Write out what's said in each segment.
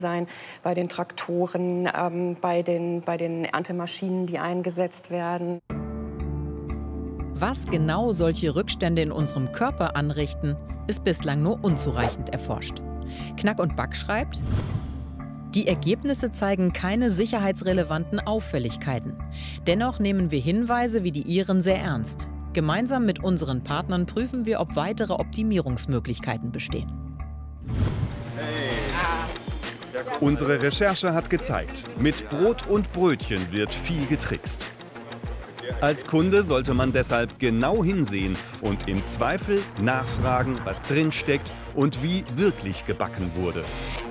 sein bei den Traktoren, bei den Erntemaschinen, die eingesetzt werden. Was genau solche Rückstände in unserem Körper anrichten, ist bislang nur unzureichend erforscht. Knack und Back schreibt: Die Ergebnisse zeigen keine sicherheitsrelevanten Auffälligkeiten. Dennoch nehmen wir Hinweise wie die Ihren sehr ernst. Gemeinsam mit unseren Partnern prüfen wir, ob weitere Optimierungsmöglichkeiten bestehen. Unsere Recherche hat gezeigt, mit Brot und Brötchen wird viel getrickst. Als Kunde sollte man deshalb genau hinsehen und im Zweifel nachfragen, was drinsteckt und wie wirklich gebacken wurde.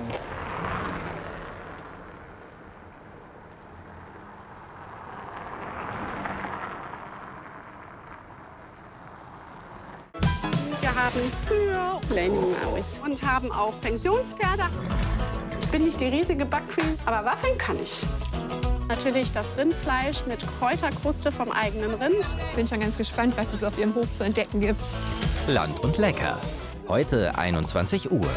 Wir haben Kühe, Lendenmaus und haben auch Pensionspferde. Ich bin nicht die riesige Backqueen, aber waffeln kann ich. Natürlich das Rindfleisch mit Kräuterkruste vom eigenen Rind. Ich bin schon ganz gespannt, was es auf Ihrem Hof zu entdecken gibt. Land und Lecker. Heute 21 Uhr.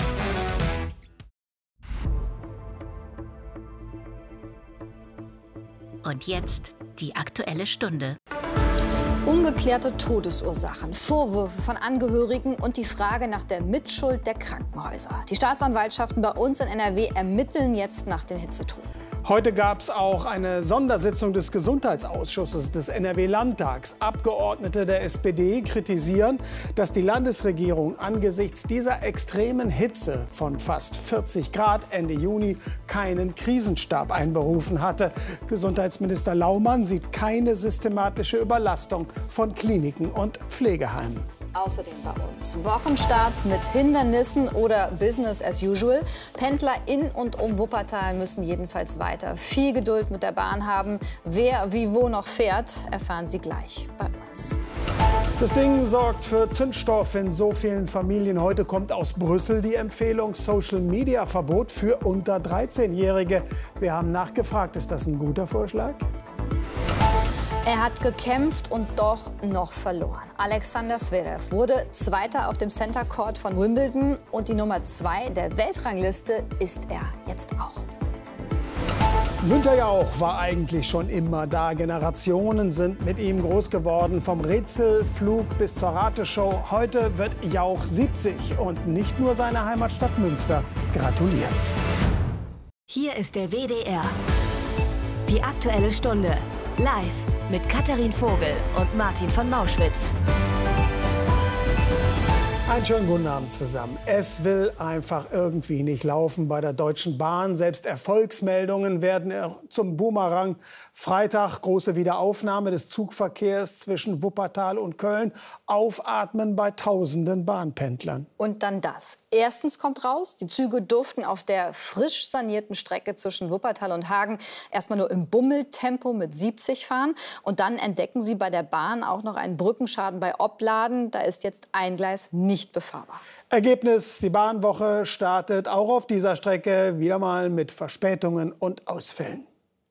Und jetzt die Aktuelle Stunde. Ungeklärte Todesursachen, Vorwürfe von Angehörigen und die Frage nach der Mitschuld der Krankenhäuser. Die Staatsanwaltschaften bei uns in NRW ermitteln jetzt nach den Hitzetoten. Heute gab es auch eine Sondersitzung des Gesundheitsausschusses des NRW-Landtags. Abgeordnete der SPD kritisieren, dass die Landesregierung angesichts dieser extremen Hitze von fast 40 Grad Ende Juni keinen Krisenstab einberufen hatte. Gesundheitsminister Laumann sieht keine systematische Überlastung von Kliniken und Pflegeheimen. Außerdem bei uns Wochenstart mit Hindernissen oder Business as usual. Pendler in und um Wuppertal müssen jedenfalls weiter viel Geduld mit der Bahn haben. Wer wie wo noch fährt, erfahren Sie gleich bei uns. Das Ding sorgt für Zündstoff in so vielen Familien. Heute kommt aus Brüssel die Empfehlung Social-Media-Verbot für unter 13-Jährige. Wir haben nachgefragt, ist das ein guter Vorschlag? Er hat gekämpft und doch noch verloren. Alexander Zverev wurde Zweiter auf dem Center Court von Wimbledon und die Nummer 2 der Weltrangliste ist er jetzt auch. Günther Jauch war eigentlich schon immer da. Generationen sind mit ihm groß geworden. Vom Rätselflug bis zur Rateshow. Heute wird Jauch 70 und nicht nur seine Heimatstadt Münster gratuliert. Hier ist der WDR. Die Aktuelle Stunde. Live mit Katharin Vogel und Martin von Mauschwitz. Einen schönen guten Abend zusammen. Es will einfach irgendwie nicht laufen bei der Deutschen Bahn. Selbst Erfolgsmeldungen werden zum Boomerang. Freitag große Wiederaufnahme des Zugverkehrs zwischen Wuppertal und Köln. Aufatmen bei tausenden Bahnpendlern. Und dann das. Erstens kommt raus, die Züge durften auf der frisch sanierten Strecke zwischen Wuppertal und Hagen erstmal nur im Bummeltempo mit 70 fahren. Und dann entdecken sie bei der Bahn auch noch einen Brückenschaden bei Opladen. Da ist jetzt ein Gleis nicht befahrbar. Ergebnis, die Bahnwoche startet auch auf dieser Strecke wieder mal mit Verspätungen und Ausfällen.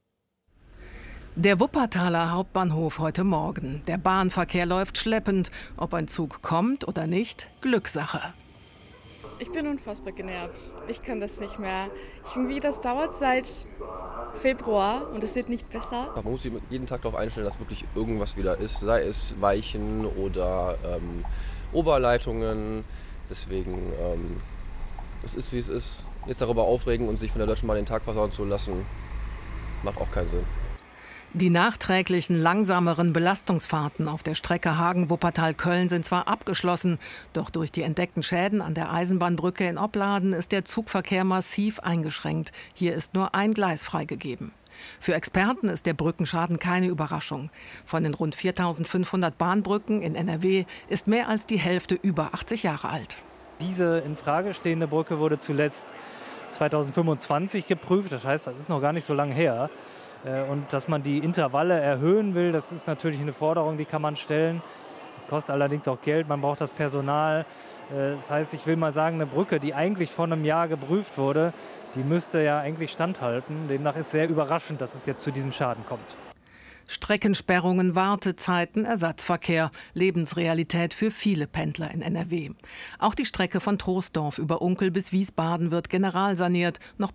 Der Wuppertaler Hauptbahnhof heute Morgen. Der Bahnverkehr läuft schleppend. Ob ein Zug kommt oder nicht, Glückssache. Ich bin unfassbar genervt. Ich kann das nicht mehr. Das dauert seit Februar und es wird nicht besser. Man muss sich jeden Tag darauf einstellen, dass wirklich irgendwas wieder ist. Sei es Weichen oder Oberleitungen. Deswegen, es ist wie es ist. Jetzt darüber aufregen und sich von der Deutschen Bahn den Tag versauen zu lassen, macht auch keinen Sinn. Die nachträglichen langsameren Belastungsfahrten auf der Strecke Hagen-Wuppertal-Köln sind zwar abgeschlossen, doch durch die entdeckten Schäden an der Eisenbahnbrücke in Opladen ist der Zugverkehr massiv eingeschränkt. Hier ist nur ein Gleis freigegeben. Für Experten ist der Brückenschaden keine Überraschung. Von den rund 4.500 Bahnbrücken in NRW ist mehr als die Hälfte über 80 Jahre alt. Diese in Frage stehende Brücke wurde zuletzt 2025 geprüft. Das heißt, das ist noch gar nicht so lange her. Und dass man die Intervalle erhöhen will, das ist natürlich eine Forderung, die kann man stellen. Kostet allerdings auch Geld, man braucht das Personal. Das heißt, ich will mal sagen, eine Brücke, die eigentlich vor einem Jahr geprüft wurde, die müsste ja eigentlich standhalten. Demnach ist sehr überraschend, dass es jetzt zu diesem Schaden kommt. Streckensperrungen, Wartezeiten, Ersatzverkehr, Lebensrealität für viele Pendler in NRW. Auch die Strecke von Troisdorf über Unkel bis Wiesbaden wird generalsaniert. Noch